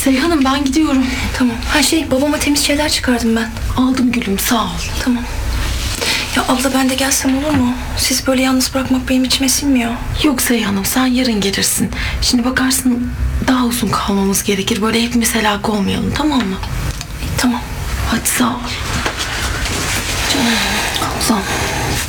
Seyhan'ım ben gidiyorum. Tamam. Babama temiz şeyler çıkardım ben. Aldım gülüm, sağ ol. Tamam. Ya abla ben de gelsem olur mu? Siz böyle yalnız bırakmak benim içime sinmiyor. Yok Seyhan'ım, sen yarın gelirsin. Şimdi bakarsın daha uzun kalmamız gerekir. Böyle hepimiz helak olmayalım, tamam mı? Tamam. Hadi sağ ol. Canım. Ozan.